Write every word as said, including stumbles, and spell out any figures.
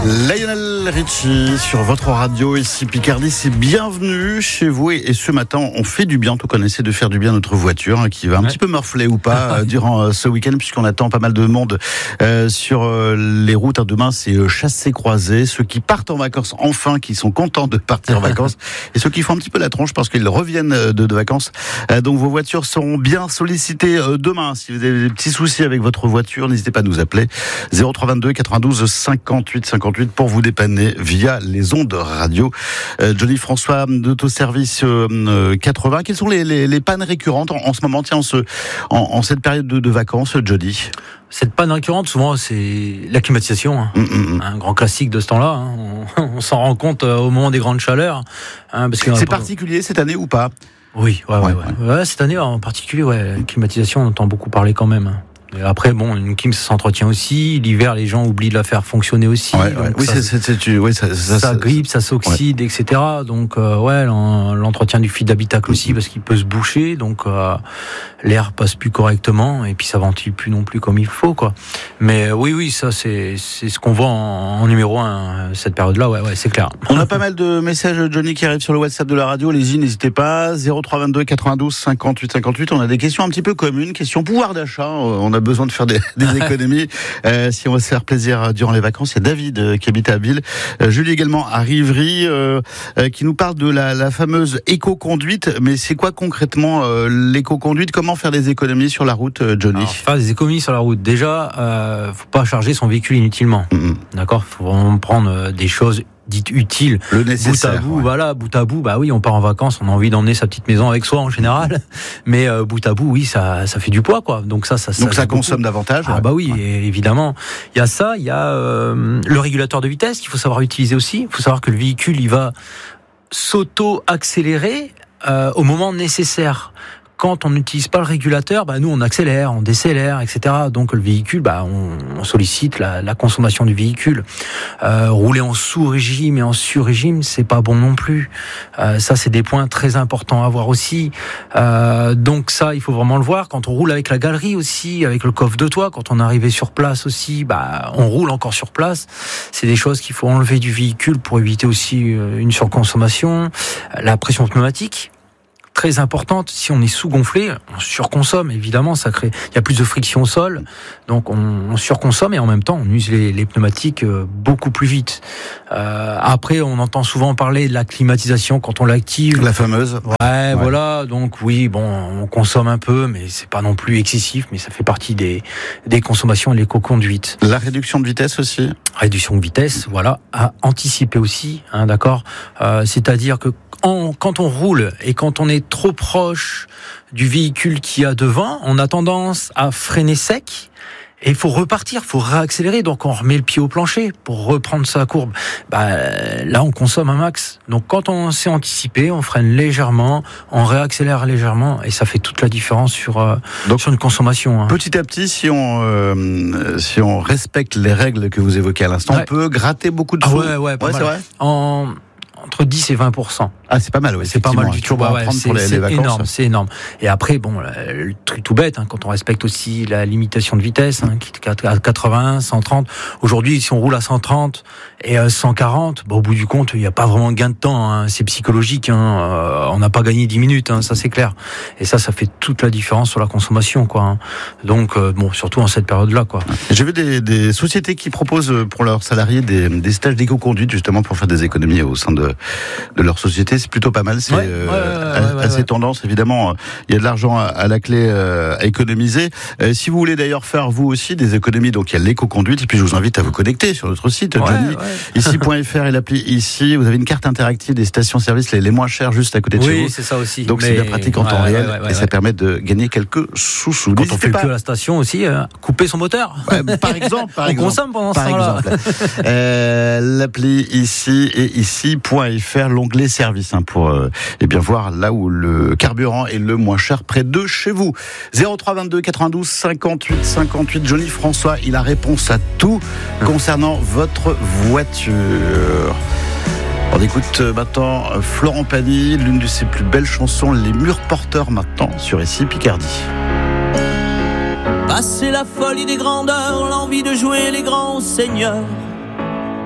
Lionel Richie sur votre radio, ici Picardie, c'est bienvenue chez vous. Et, et ce matin, on fait du bien, tout connaissez de faire du bien notre voiture, hein, qui va un ouais. petit peu morfler ou pas euh, durant euh, ce week-end, puisqu'on attend pas mal de monde euh, sur euh, les routes. Hein, demain, c'est euh, chassé-croisé. Ceux qui partent en vacances, enfin, qui sont contents de partir en vacances, et ceux qui font un petit peu la tronche parce qu'ils reviennent de, de vacances. Euh, donc vos voitures seront bien sollicitées euh, demain. Si vous avez des petits soucis avec votre voiture, n'hésitez pas à nous appeler zéro trois vingt-deux quatre-vingt-douze cinquante-huit cinquante-huit pour vous dépanner via les ondes radio. Euh, Johnny François d'Autoservice euh, quatre-vingts. Quelles sont les, les, les pannes récurrentes en, en ce moment, tiens, en, ce, en, en cette période de, de vacances, Johnny? Cette panne récurrente, souvent, c'est la climatisation. Hein. Mm-hmm. Un grand classique de ce temps-là. Hein. On, on s'en rend compte au moment des grandes chaleurs. Hein, parce que c'est pas... particulier cette année ou pas? Oui, ouais, ouais, ouais, ouais. ouais, cette année en particulier, ouais, la climatisation, on entend beaucoup parler quand même. Et après, bon, une clim, ça s'entretient aussi. L'hiver, les gens oublient de la faire fonctionner aussi. Ouais, ouais. Oui, ça, c'est, c'est, c'est, tu, oui, ça, ça, ça grippe, ça s'oxyde, ouais. et cetera. Donc, euh, ouais, l'entretien du fil d'habitacle aussi, parce qu'il peut se boucher. Donc, euh, l'air passe plus correctement, et puis ça ventile plus non plus comme il faut, quoi. Mais oui, oui, ça, c'est, c'est ce qu'on voit en, en numéro un, cette période-là. Ouais, ouais, c'est clair. On a pas mal de messages, Johnny, qui arrivent sur le WhatsApp de la radio. Allez-y, n'hésitez pas. zéro trois vingt-deux quatre-vingt-douze cinquante-huit cinquante-huit. On a des questions un petit peu communes, questions pouvoir d'achat. On a besoin de faire des, des économies euh, si on veut se faire plaisir durant les vacances. Il y a David euh, qui habite à Abbeville, euh, Julie également à Rivry, euh, euh, qui nous parle de la, la fameuse éco-conduite. Mais c'est quoi concrètement euh, l'éco-conduite? Comment faire des économies sur la route, euh, Johnny? Alors, faire des économies sur la route, déjà, euh, faut pas charger son véhicule inutilement. Mm-hmm. D'accord, faut vraiment prendre euh, des choses dites utiles, le nécessaire, bout à bout, ouais. voilà, bout à bout, bah oui, on part en vacances, on a envie d'emmener sa petite maison avec soi en général, mais euh, bout à bout, oui, ça, ça fait du poids, quoi. Donc ça, ça, donc ça, ça consomme beaucoup. davantage. Ah ouais. bah oui, ouais. évidemment. Il y a ça, il y a euh, le régulateur de vitesse qu'il faut savoir utiliser aussi. Il faut savoir que le véhicule, il va s'auto-accélérer euh, au moment nécessaire. Quand on n'utilise pas le régulateur, bah nous on accélère, on décélère, et cetera. Donc le véhicule, bah on, on sollicite la, la consommation du véhicule. Euh, rouler en sous-régime et en sur-régime, c'est pas bon non plus. Euh, ça, c'est des points très importants à voir aussi. Euh, donc ça, il faut vraiment le voir. Quand on roule avec la galerie aussi, avec le coffre de toit, quand on est arrivé sur place aussi, bah on roule encore sur place. C'est des choses qu'il faut enlever du véhicule pour éviter aussi une surconsommation. La pression pneumatique, très importante. Si on est sous-gonflé, on surconsomme, évidemment, ça crée, il y a plus de friction au sol, donc on, on surconsomme et en même temps on use les, les pneumatiques beaucoup plus vite. Euh, après, on entend souvent parler de la climatisation quand on l'active. La fameuse. Ouais, ouais, voilà. Donc oui, bon, on consomme un peu, mais c'est pas non plus excessif, mais ça fait partie des, des consommations et de l'éco-conduite. La réduction de vitesse aussi. Réduction de vitesse, voilà, à anticiper aussi, hein, d'accord. Euh, c'est-à-dire que en, quand on roule et quand on est trop proche du véhicule qui a devant, on a tendance à freiner sec. Et il faut repartir, il faut réaccélérer, donc on remet le pied au plancher pour reprendre sa courbe. Bah, là, on consomme un max. Donc quand on sait anticiper, on freine légèrement, on réaccélère légèrement, et ça fait toute la différence sur, euh, donc, sur une consommation. Hein. Petit à petit, si on, euh, si on respecte les règles que vous évoquez à l'instant, ouais. on peut gratter beaucoup de ah sous. ouais, ouais, ouais c'est vrai. En... entre dix et vingt pour cent. Ah, c'est pas mal, oui. C'est pas mal du tout. Bah, ouais, prendre c'est, pour les, c'est les vacances. énorme, c'est énorme. Et après, bon, le truc tout bête, hein, quand on respecte aussi la limitation de vitesse, hein, qui est à quatre-vingts, cent trente. Aujourd'hui, si on roule à cent trente et à cent quarante, bah, au bout du compte, il n'y a pas vraiment de gain de temps. Hein, c'est psychologique. Hein, euh, on n'a pas gagné dix minutes, hein, ça c'est clair. Et ça, ça fait toute la différence sur la consommation, quoi. Hein. Donc, euh, bon, surtout en cette période-là, quoi. J'ai vu des, des sociétés qui proposent pour leurs salariés des, des stages d'éco-conduite, justement, pour faire des économies au sein de, de leur société. C'est plutôt pas mal. C'est ouais, euh, ouais, ouais, ouais, assez ouais. tendance, évidemment. Il y a de l'argent à, à la clé euh, à économiser. Euh, si vous voulez d'ailleurs faire vous aussi des économies, donc il y a l'éco-conduite. Et puis je vous invite à vous connecter sur notre site, ouais, Johnny. Ouais. ici point f r et l'appli ici. Vous avez une carte interactive des stations-service les, les moins chères juste à côté de oui, chez vous. Oui, c'est ça aussi. Donc mais... c'est bien pratique en ouais, temps ouais, réel ouais, ouais, et ça ouais. permet de gagner quelques sous-sous. Quand N'hésitez on fait pas. que à la station aussi, euh, couper son moteur. Ouais, par exemple, par on exemple. consomme pendant par ce temps-là. euh, l'appli ici et ici point f r, l'onglet service hein, pour euh, eh bien voir là où le carburant est le moins cher près de chez vous. zéro trois vingt-deux quatre-vingt-douze cinquante-huit cinquante-huit. Johnny François, il a réponse à tout concernant votre voiture. On écoute maintenant Florent Pagny, l'une de ses plus belles chansons, Les Murs Porteurs, maintenant sur Ici Picardie. Passer la folie des grandeurs, l'envie de jouer les grands seigneurs,